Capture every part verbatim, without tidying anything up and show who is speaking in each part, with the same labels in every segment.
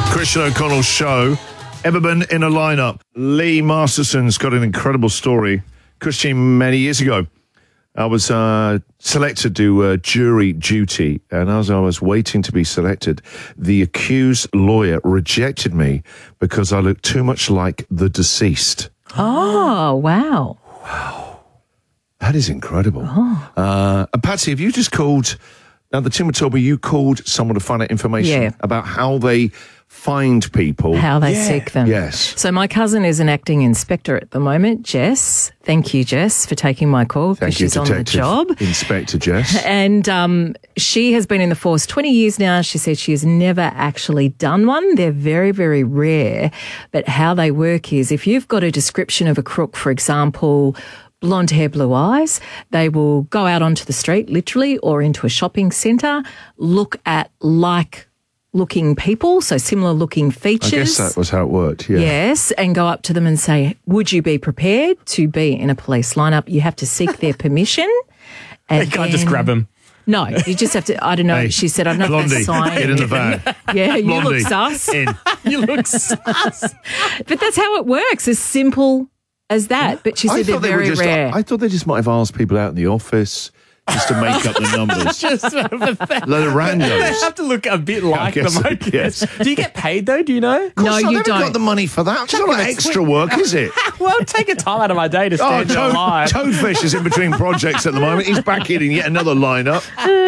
Speaker 1: Christian O'Connell's show. Ever been in a lineup? Lee Masterson's got an incredible story. Christian, many years ago, I was uh, selected to do uh, jury duty, and as I was waiting to be selected, the accused lawyer rejected me because I looked too much like the deceased.
Speaker 2: Oh, wow.
Speaker 1: Wow. That is incredible. Oh. Uh, and Patsy, have you just called... Now, the Tim told me you called someone to find out information
Speaker 2: Yeah.
Speaker 1: about how they find people.
Speaker 2: How they
Speaker 1: Yeah.
Speaker 2: seek them.
Speaker 1: Yes.
Speaker 2: So my cousin is an acting inspector at the moment, Jess. Thank you, Jess, for taking my call because
Speaker 1: Thank you,
Speaker 2: she's on the
Speaker 1: Detective
Speaker 2: job.
Speaker 1: Inspector Jess.
Speaker 2: And um, she has been in the force twenty years now. She said she has never actually done one. They're very, very rare. But how they work is if you've got a description of a crook, for example, blonde hair, blue eyes, they will go out onto the street, literally, or into a shopping centre, look at like-looking people, so similar-looking features.
Speaker 1: I guess that was how it worked, yeah.
Speaker 2: Yes, and go up to them and say, would you be prepared to be in a police lineup? You have to seek their permission. And
Speaker 3: You can't just grab them.
Speaker 2: No, you just have to, I don't know,
Speaker 1: Hey,
Speaker 2: she said, I don't know if
Speaker 1: Blondie,
Speaker 2: that's sign.
Speaker 1: get in the van.
Speaker 2: Yeah, you
Speaker 1: Blondie,
Speaker 2: look sus.
Speaker 1: in.
Speaker 3: You look sus.
Speaker 2: But that's how it works, as simple as that. But she
Speaker 1: I
Speaker 2: said they're
Speaker 1: thought they were
Speaker 2: very
Speaker 1: just,
Speaker 2: rare.
Speaker 1: I thought they just might have asked people out in the office just to make up the numbers.
Speaker 3: Just sort of a thing.
Speaker 1: Load of
Speaker 3: They
Speaker 1: randos.
Speaker 3: have to look a bit like
Speaker 1: guess
Speaker 3: them,
Speaker 1: so,
Speaker 3: I guess.
Speaker 1: yes.
Speaker 3: Do you get paid, though? Do you know?
Speaker 1: Of course
Speaker 2: No,
Speaker 1: not.
Speaker 2: you
Speaker 1: They haven't
Speaker 2: don't.
Speaker 1: got the money for that. It's not
Speaker 3: Chuck
Speaker 1: like
Speaker 3: him a
Speaker 1: extra
Speaker 3: twig.
Speaker 1: work, is it?
Speaker 3: Well, take a time out of my day to
Speaker 1: Oh,
Speaker 3: stand oh, alive.
Speaker 1: Toad, Toadfish is in between projects at the moment. He's back in yet another lineup.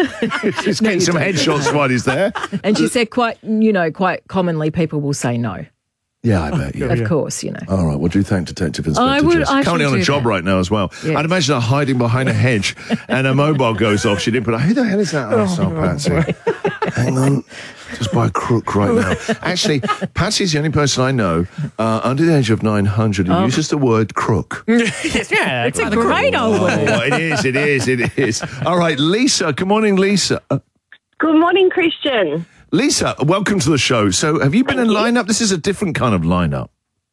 Speaker 1: He's getting some headshots while he's there.
Speaker 2: And she said quite, you know, quite commonly people will say no.
Speaker 1: Yeah, I bet. Yeah.
Speaker 2: Of course, you know.
Speaker 1: All right, well, do thank Detective Inspector
Speaker 2: I would-
Speaker 1: Jess.
Speaker 2: I
Speaker 1: Currently
Speaker 2: should
Speaker 1: on a
Speaker 2: do
Speaker 1: job
Speaker 2: that.
Speaker 1: right now as well.
Speaker 2: Yeah.
Speaker 1: I'd imagine her hiding behind a hedge and her mobile goes off. She didn't put, who the hell is that? Oh, oh Patsy. Hang on. Just by a crook right now. Actually, Patsy's the only person I know uh, under the age of nine hundred who
Speaker 2: Oh.
Speaker 1: uses the word crook.
Speaker 3: Yes, yeah,
Speaker 2: It's a great old
Speaker 1: Oh,
Speaker 2: word.
Speaker 1: it is, it is, it is. All right, Lisa. Good morning, Lisa. Uh,
Speaker 4: Good morning, Christian.
Speaker 1: Lisa, welcome to the show. So have you been in lineup? This is a different kind of lineup.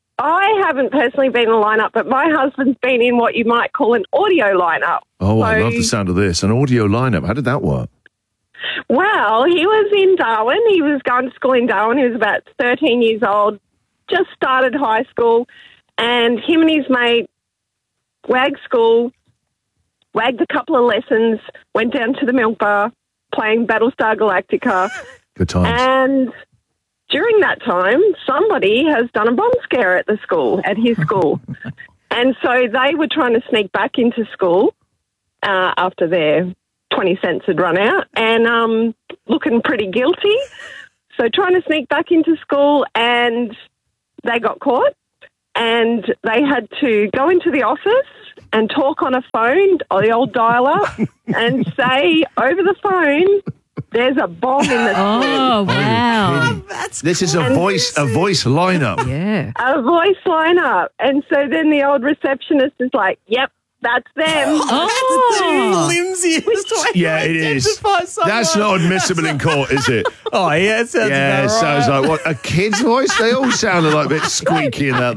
Speaker 4: I haven't personally been in a lineup, but my husband's been in what you might call an audio lineup.
Speaker 1: Oh, I
Speaker 4: So-
Speaker 1: love the sound of this. An audio lineup. How did that work?
Speaker 4: Well, he was in Darwin. He was going to school in Darwin. He was about thirteen years old, just started high school, and him and his mate wagged school, wagged a couple of lessons, went down to the milk bar, playing Battlestar Galactica,
Speaker 1: Good times.
Speaker 4: and during that time, somebody has done a bomb scare at the school, at his school. And so they were trying to sneak back into school uh, after their twenty cents had run out and um, looking pretty guilty. So trying to sneak back into school, and they got caught, and they had to go into the office and talk on a phone, or the old dial-up, and say over the phone, there's a bomb in the
Speaker 2: Oh, wow.
Speaker 1: Kidding. This is a voice, a voice lineup.
Speaker 2: Yeah.
Speaker 4: a voice lineup. And so then the old receptionist is like, yep, that's them.
Speaker 2: Oh.
Speaker 3: Flimsiest.
Speaker 1: Yeah, it is. That's not admissible in court, is it?
Speaker 3: Oh, yeah, it sounds
Speaker 1: Yeah,
Speaker 3: about
Speaker 1: it sounds
Speaker 3: right.
Speaker 1: like what a kid's voice. They all sounded like a bit squeaky in that.